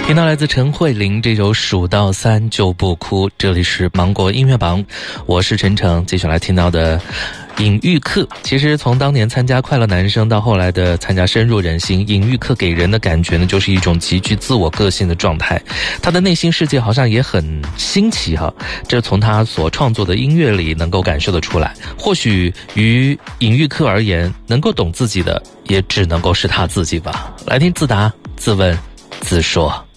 听到来自陈慧琳这首数到3就不哭，这里是芒果音乐榜，我是陈诚。接下来听到的尹玉克，其实从当年参加快乐男声到后来的参加深入人心，尹玉克给人的感觉呢，就是一种极具自我个性的状态。他的内心世界好像也很新奇哈，这从他所创作的音乐里能够感受得出来。或许于尹玉克而言，能够懂自己的也只能够是他自己吧。来听自答、自问、自说。